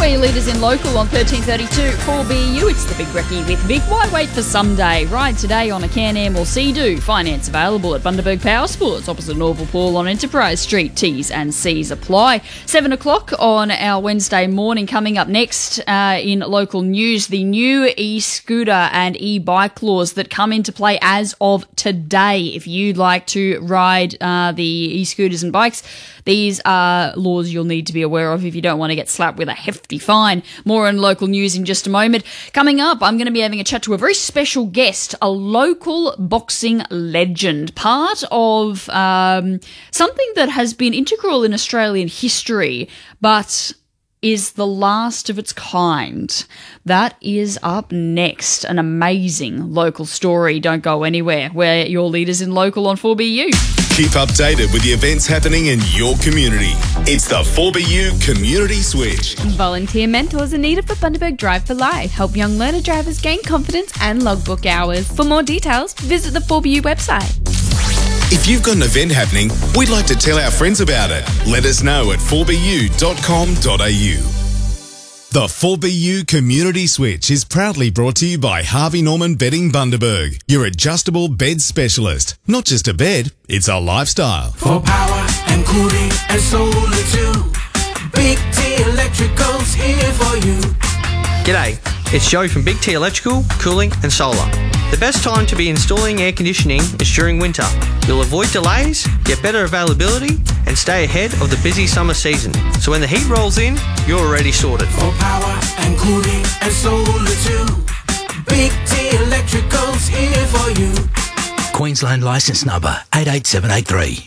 We're your leaders in local on 1332 4BU. It's the Big Recce with Vic. Why wait for someday? Ride today on a Can-Am or Sea-Doo. Finance available at Bundaberg Power Sports, opposite Norval Pool on Enterprise Street. T's and C's apply. 7 o'clock on our Wednesday morning. Coming up next in local news, the new e-scooter and e-bike laws that come into play as of today. If you'd like to ride the e-scooters and bikes, these are laws you'll need to be aware of if you don't want to get slapped with a hefty fine. More on local news in just a moment. Coming up, I'm going to be having a chat to a very special guest, a local boxing legend, part of something that has been integral in Australian history, but is the last of its kind. That is up next. An amazing local story. Don't go anywhere. We're your leaders in local on 4BU. Keep updated with the events happening in your community. It's the 4BU Community Switch. Volunteer mentors are needed for Bundaberg Drive for Life. Help young learner drivers gain confidence and logbook hours. For more details, visit the 4BU website. If you've got an event happening, we'd like to tell our friends about it. Let us know at 4bu.com.au. The 4BU Community Switch is proudly brought to you by Harvey Norman Bedding Bundaberg, your adjustable bed specialist. Not just a bed, it's a lifestyle. For power and cooling and solar too. Big T Electrical's here for you. G'day, it's Joe from Big T Electrical, Cooling and Solar. The best time to be installing air conditioning is during winter. You'll avoid delays, get better availability and stay ahead of the busy summer season. So when the heat rolls in, you're already sorted. For power and cooling and solar too. Big T Electrical's here for you. Queensland licence number 88783.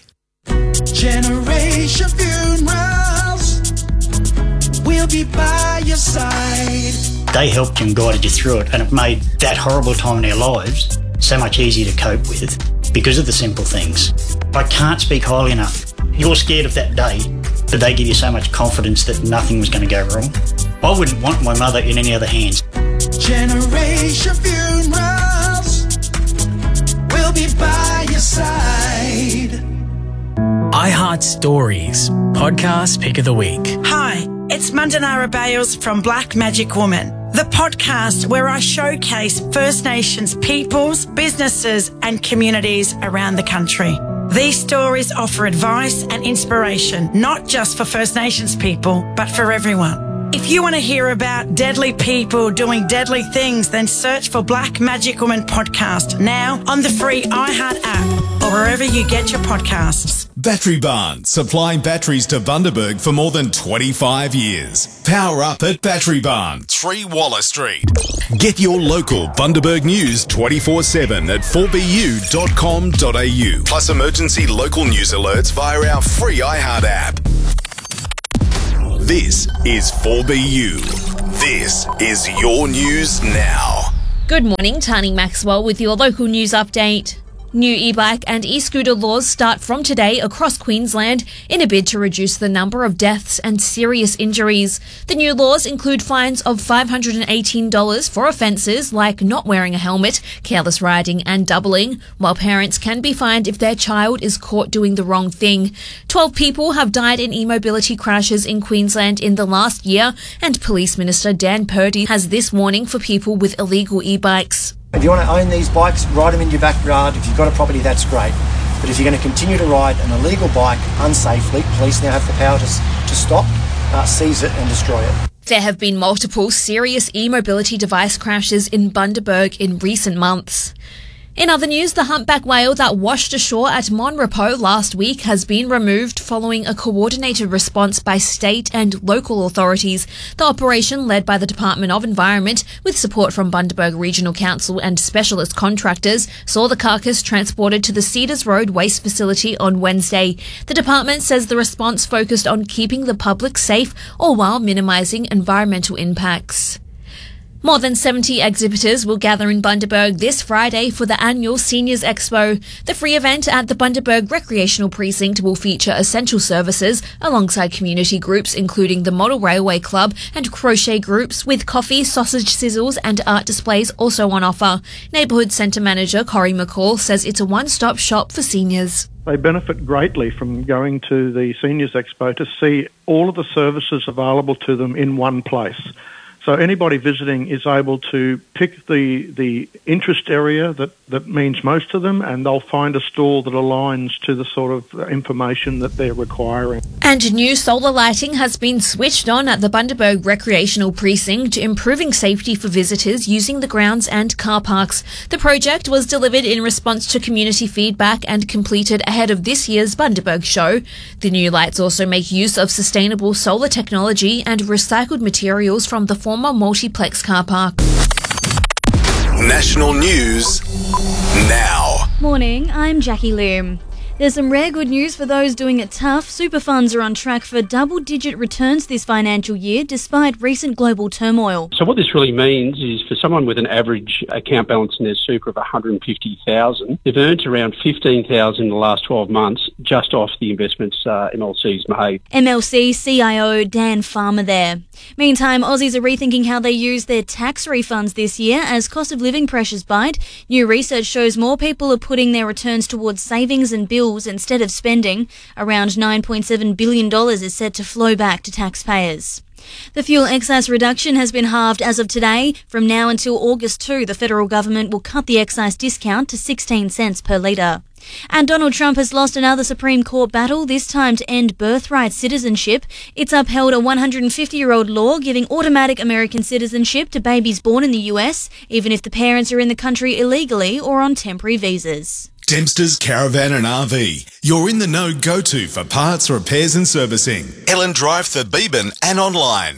Generation Funerals, we'll be by your side. They helped you and guided you through it, and it made that horrible time in our lives so much easier to cope with because of the simple things. I can't speak highly enough. You're scared of that day, but they give you so much confidence that nothing was going to go wrong. I wouldn't want my mother in any other hands. Generation Funerals, we'll be by your side. iHeart Stories, podcast pick of the week. Hi, it's Mandanara Bales from Black Magic Woman, the podcast where I showcase First Nations peoples, businesses and communities around the country. These stories offer advice and inspiration, not just for First Nations people, but for everyone. If you want to hear about deadly people doing deadly things, then search for Black Magic Woman podcast now on the free iHeart app or wherever you get your podcasts. Battery Barn, supplying batteries to Bundaberg for more than 25 years. Power up at Battery Barn, 3 Waller Street. Get your local Bundaberg news 24/7 at 4bu.com.au. Plus emergency local news alerts via our free iHeart app. This is 4BU. This is your news now. Good morning, Tani Maxwell with your local news update. New e-bike and e-scooter laws start from today across Queensland in a bid to reduce the number of deaths and serious injuries. The new laws include fines of $518 for offences like not wearing a helmet, careless riding and doubling, while parents can be fined if their child is caught doing the wrong thing. 12 people have died in e-mobility crashes in Queensland in the last year, and Police Minister Dan Purdy has this warning for people with illegal e-bikes. If you want to own these bikes, ride them in your backyard. If you've got a property, that's great. But if you're going to continue to ride an illegal bike unsafely, police now have the power to stop, seize it and destroy it. There have been multiple serious e-mobility device crashes in Bundaberg in recent months. In other news, the humpback whale that washed ashore at Mon Repos last week has been removed following a coordinated response by state and local authorities. The operation, led by the Department of Environment with support from Bundaberg Regional Council and specialist contractors, saw the carcass transported to the Cedars Road waste facility on Wednesday. The department says the response focused on keeping the public safe, all while minimising environmental impacts. More than 70 exhibitors will gather in Bundaberg this Friday for the annual Seniors Expo. The free event at the Bundaberg Recreational Precinct will feature essential services alongside community groups including the Model Railway Club and crochet groups, with coffee, sausage sizzles and art displays also on offer. Neighbourhood Centre Manager Corey McCall says it's a one-stop shop for seniors. They benefit greatly from going to the Seniors Expo to see all of the services available to them in one place. So anybody visiting is able to pick the interest area that means most to them, and they'll find a stall that aligns to the sort of information that they're requiring. And new solar lighting has been switched on at the Bundaberg Recreational Precinct, improving safety for visitors using the grounds and car parks. The project was delivered in response to community feedback and completed ahead of this year's Bundaberg show. The new lights also make use of sustainable solar technology and recycled materials from the former multiplex car park. National news now. Morning, I'm Jackie Lim. There's some rare good news for those doing it tough. Super funds are on track for double-digit returns this financial year, despite recent global turmoil. So what this really means is for someone with an average account balance in their super of $150,000, they've earned around $15,000 in the last 12 months just off the investments MLC's made. MLC CIO Dan Farmer there. Meantime, Aussies are rethinking how they use their tax refunds this year as cost of living pressures bite. New research shows more people are putting their returns towards savings and bills instead of spending. Around $9.7 billion is set to flow back to taxpayers. The fuel excise reduction has been halved as of today. From now until August 2, the federal government will cut the excise discount to 16 cents per litre. And Donald Trump has lost another Supreme Court battle, this time to end birthright citizenship. It's upheld a 150-year-old law giving automatic American citizenship to babies born in the US, even if the parents are in the country illegally or on temporary visas. Dempster's Caravan and RV. You're in the know go-to for parts, repairs and servicing. Ellen Drive for Beeben and online.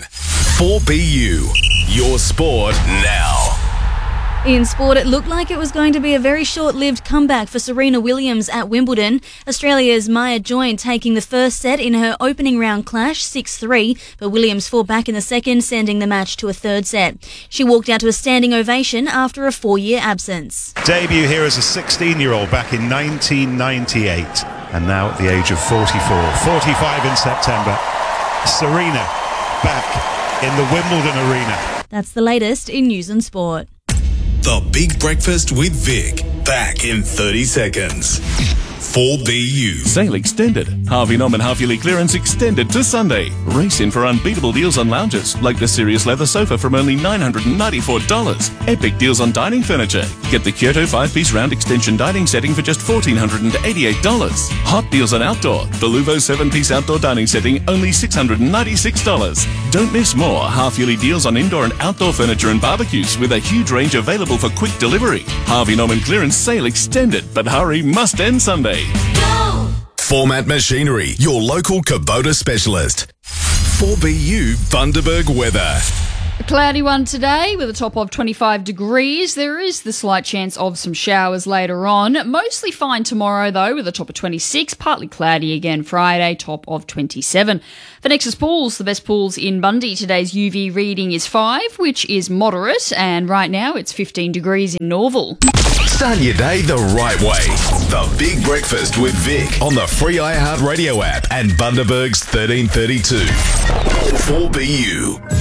4BU. Your sport now. In sport, it looked like it was going to be a very short-lived comeback for Serena Williams at Wimbledon. Australia's Maya Joint taking the first set in her opening round clash, 6-3, but Williams fought back in the second, sending the match to a third set. She walked out to a standing ovation after a 4-year absence. Debut here as a 16-year-old back in 1998, and now at the age of 44, 45 in September, Serena back in the Wimbledon arena. That's the latest in news and sport. The Big Breakfast with Vic. Back in 30 seconds. 4BU. Sale extended. Harvey Norman half-yearly clearance extended to Sunday. Race in for unbeatable deals on lounges, like the Sirius leather sofa from only $994. Epic deals on dining furniture. Get the Kyoto 5-piece round extension dining setting for just $1,488. Hot deals on outdoor. The Luvo 7-piece outdoor dining setting, only $696. Don't miss more half-yearly deals on indoor and outdoor furniture and barbecues with a huge range available for quick delivery. Harvey Norman clearance sale extended, but hurry, must end Sunday. Go! Format Machinery, your local Kubota specialist. 4BU Bundaberg weather. A cloudy one today with a top of 25 degrees. There is the slight chance of some showers later on. Mostly fine tomorrow though with a top of 26. Partly cloudy again Friday, top of 27. For Nexus Pools, the best pools in Bundy, today's UV reading is 5, which is moderate, and right now it's 15 degrees in Norval. Start your day the right way. The Big Breakfast with Vic on the free iHeartRadio app and Bundaberg's 1332. 4BU.